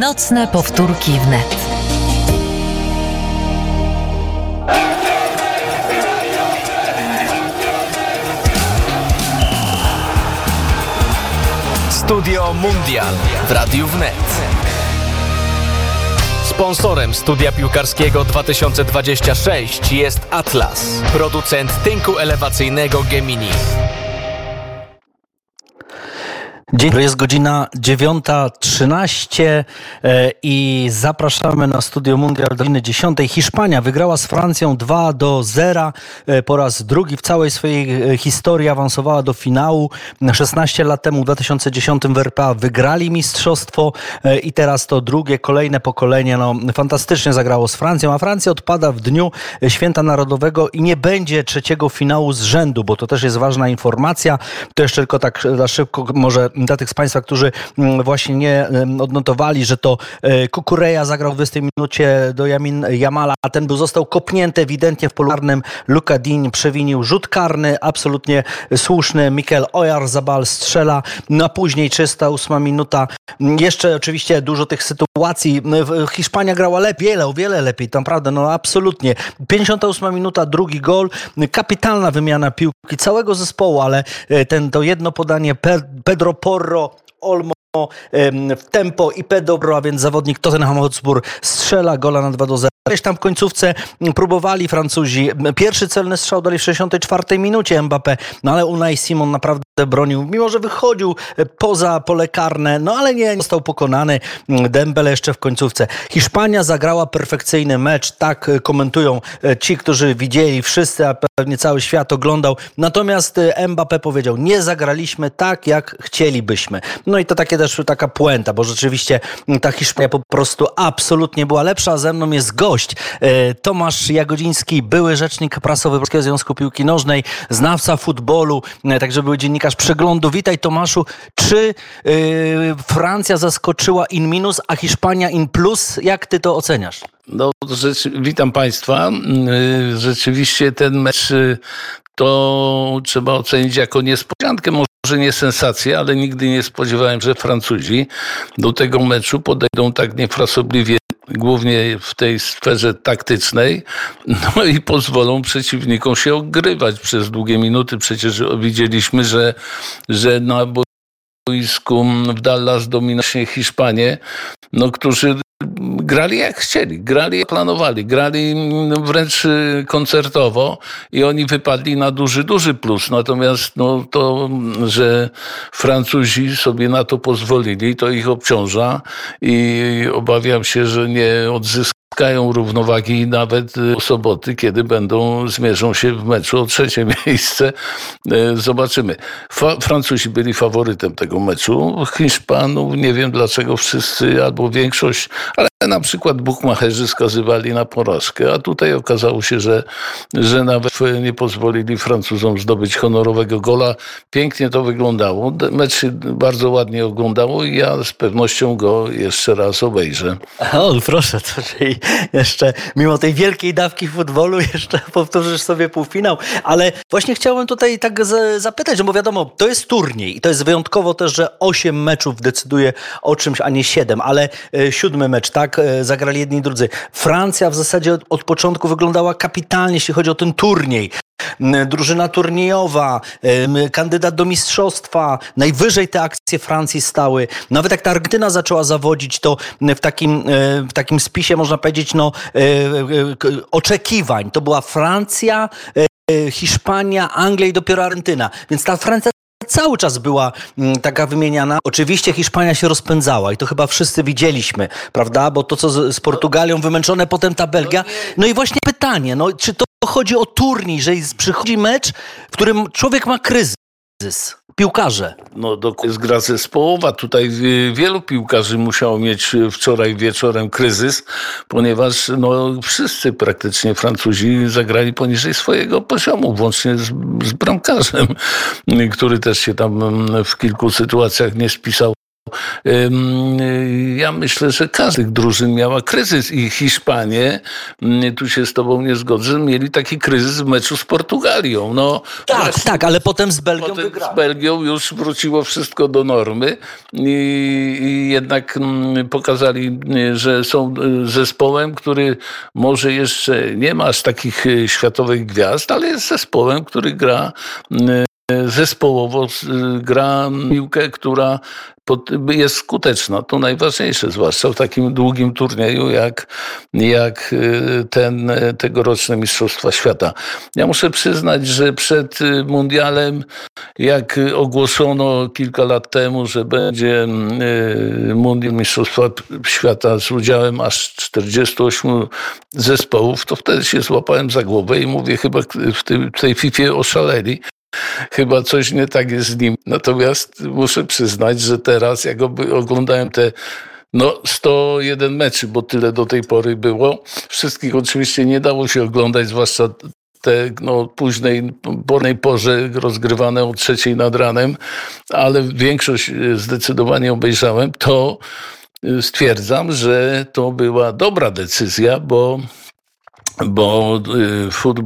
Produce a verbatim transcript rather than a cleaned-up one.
Nocne powtórki wnet. Studio Mundial w Radiu Wnet. Sponsorem studia piłkarskiego dwa tysiące dwudziestego szóstego jest Atlas, producent tynku elewacyjnego Gemini. Dzień dobry, jest godzina dziewiąta trzynaście i zapraszamy na Studio Mundial do godziny dziesiątej. Hiszpania wygrała z Francją dwa do zera. Po raz drugi w całej swojej historii awansowała do finału. szesnaście lat temu, w dwa tysiące dziesiątym w R P A wygrali mistrzostwo i teraz to drugie, kolejne pokolenie no, fantastycznie zagrało z Francją, a Francja odpada w dniu Święta Narodowego i nie będzie trzeciego finału z rzędu, bo to też jest ważna informacja. To jeszcze tylko tak za szybko może dla tych z Państwa, którzy właśnie nie odnotowali, że to Cucurella zagrał w dwudziestej minucie do Yamin Yamala, a ten był, został kopnięty ewidentnie w polu karnym. Luka Digne przewinił rzut karny, absolutnie słuszny. Mikel Oyarzabal strzela, no a później trzysta ósma minuta. Jeszcze oczywiście dużo tych sytuacji. Hiszpania grała lepiej, wiele, o wiele lepiej, naprawdę, no absolutnie. pięćdziesiąta ósma minuta, drugi gol. Kapitalna wymiana piłki całego zespołu, ale ten, to jedno podanie Pedro Porro, Olmo w tempo i Pedro, a więc zawodnik Tottenham Hotspur strzela gola na dwa do zera. Gdzieś tam w końcówce próbowali Francuzi. Pierwszy celny strzał dali w sześćdziesiątej czwartej minucie Mbappé, no ale Unai Simon naprawdę bronił, mimo że wychodził poza pole karne, no ale nie został pokonany. Dembele jeszcze w końcówce. Hiszpania zagrała perfekcyjny mecz, tak komentują ci, którzy widzieli, wszyscy, a pewnie cały świat oglądał. Natomiast Mbappé powiedział, nie zagraliśmy tak, jak chcielibyśmy. No i to takie też taka puenta, bo rzeczywiście ta Hiszpania po prostu absolutnie była lepsza. Ze mną jest gość Tomasz Jagodziński, były rzecznik prasowy Polskiego Związku Piłki Nożnej, znawca futbolu, także były dziennikarz Przeglądu. Witaj, Tomaszu. Czy yy, Francja zaskoczyła in minus, a Hiszpania in plus? Jak ty to oceniasz? No, rzeczy, witam Państwa. Rzeczywiście ten mecz to trzeba ocenić jako niespodziankę, może nie sensację, ale nigdy nie spodziewałem, że Francuzi do tego meczu podejdą tak niefrasobliwie, głównie w tej sferze taktycznej, no i pozwolą przeciwnikom się ogrywać przez długie minuty. Przecież widzieliśmy, że, że na boisku w Dallas dominowali Hiszpanie, no, którzy grali jak chcieli, grali jak planowali, grali wręcz koncertowo i oni wypadli na duży, duży plus. Natomiast no, to, że Francuzi sobie na to pozwolili, to ich obciąża i obawiam się, że nie odzyskają równowagi nawet soboty, kiedy będą, zmierzą się w meczu o trzecie miejsce. Zobaczymy. Fa- Francuzi byli faworytem tego meczu. Hiszpanów nie wiem dlaczego wszyscy, albo większość, ale na przykład bukmacherzy skazywali na porażkę, a tutaj okazało się, że, że nawet nie pozwolili Francuzom zdobyć honorowego gola. Pięknie to wyglądało. Mecz się bardzo ładnie oglądało i ja z pewnością go jeszcze raz obejrzę. O, proszę, to czyli jeszcze mimo tej wielkiej dawki futbolu jeszcze powtórzysz sobie półfinał, ale właśnie chciałem tutaj tak z- zapytać, no bo wiadomo, to jest turniej i to jest wyjątkowo też, że osiem meczów decyduje o czymś, a nie siedem, ale e, siódmy mecz, tak, e, zagrali jedni i drudzy. Francja w zasadzie od, od początku wyglądała kapitalnie, jeśli chodzi o ten turniej. Drużyna turniejowa, kandydat do mistrzostwa, najwyżej te akcje Francji stały. Nawet jak ta Argentyna zaczęła zawodzić, to w takim, w takim spisie można powiedzieć, no, oczekiwań. To była Francja, Hiszpania, Anglia i dopiero Argentyna. Więc ta Francja cały czas była m, taka wymieniana. Oczywiście Hiszpania się rozpędzała i to chyba wszyscy widzieliśmy, prawda? Bo to, co z, z Portugalią, wymęczone potem ta Belgia. No i właśnie pytanie, no, czy to chodzi o turniej, że przychodzi mecz, w którym człowiek ma kryzys? Piłkarze. No, to jest gra zespołowa. Tutaj wielu piłkarzy musiało mieć wczoraj wieczorem kryzys, ponieważ no, wszyscy praktycznie Francuzi zagrali poniżej swojego poziomu, włącznie z, z bramkarzem, który też się tam w kilku sytuacjach nie spisał Ja myślę, że każdy drużyn miała kryzys i Hiszpanie, tu się z tobą nie zgodzę, mieli taki kryzys w meczu z Portugalią. No, Tak, właśnie, tak, ale potem z Belgią potem wygrali. z Belgią już wróciło wszystko do normy i, i jednak pokazali, że są zespołem, który może jeszcze nie ma aż takich światowych gwiazd, ale jest zespołem, który gra zespołowo, gra piłkę, która jest skuteczna. To najważniejsze, zwłaszcza w takim długim turnieju jak, jak ten, tegoroczne Mistrzostwa Świata. Ja muszę przyznać, że przed mundialem, jak ogłoszono kilka lat temu, że będzie mundial Mistrzostwa Świata z udziałem aż czterdziestu ośmiu zespołów, to wtedy się złapałem za głowę i mówię, chyba w tej, w tej Fifie oszaleli. Chyba coś nie tak jest z nim. Natomiast muszę przyznać, że teraz, jak oglądałem te no, sto jeden meczy, bo tyle do tej pory było, wszystkich oczywiście nie dało się oglądać, zwłaszcza te no, późnej, pornej porze rozgrywane o trzeciej nad ranem, ale większość zdecydowanie obejrzałem, to stwierdzam, że to była dobra decyzja, bo, bo futbol